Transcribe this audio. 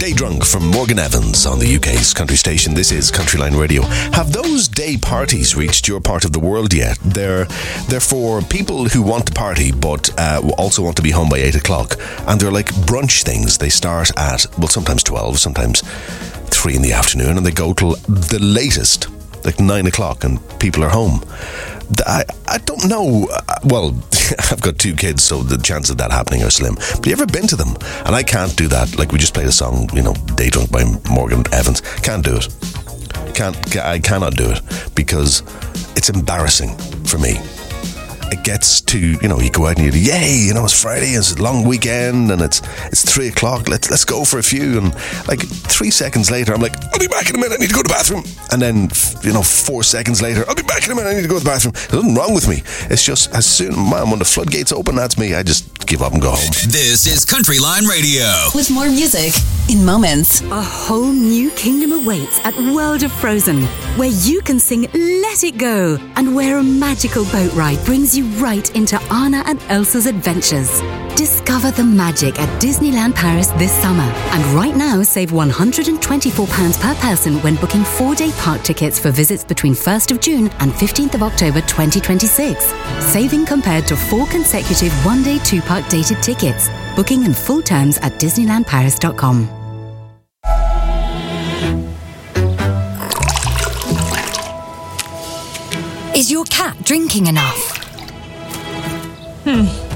Day Drunk from Morgan Evans on the UK's country station. This is Countryline Radio. Have those day parties reached your part of the world yet? They're for people who want to party but also want to be home by 8 o'clock. And they're like brunch things. They start at, well, sometimes 12, sometimes 3 in the afternoon, and they go till the latest, like 9 o'clock, and people are home. I don't know. Well, I've got 2 kids, so the chances of that happening are slim. But have you ever been to them? And I can't do that. Like, we just played a song, Day Drunk by Morgan Evans. Can't do it. I cannot do it because it's embarrassing for me. It gets to, you go out and you do, yay, it's Friday, it's a long weekend, and it's 3 o'clock, let's go for a few, and like 3 seconds later, I'm like, I'll be back in a minute, I need to go to the bathroom, and then, 4 seconds later, I'll be back in a minute, I need to go to the bathroom. There's nothing wrong with me. It's just, as soon, when the floodgates open, that's me, I just give up and go home. This is Countryline Radio. With more music in moments. A whole new kingdom awaits at World of Frozen, where you can sing Let It Go, and where a magical boat ride brings you right into Anna and Elsa's adventures. Discover the magic at Disneyland Paris this summer. And right now, save £124 per person when booking 4-day park tickets for visits between 1st of June and 15th of October 2026. Saving compared to 4 consecutive 1-day 2-park dated tickets. Booking and full terms at DisneylandParis.com. Is your cat drinking enough?